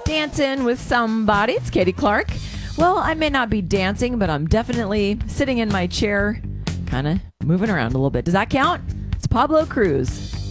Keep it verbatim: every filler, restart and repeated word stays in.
Dancing with somebody. It's Katie Clark. Well, I may not be dancing, but I'm definitely sitting in my chair, kind of moving around a little bit. Does that count? It's Pablo Cruz.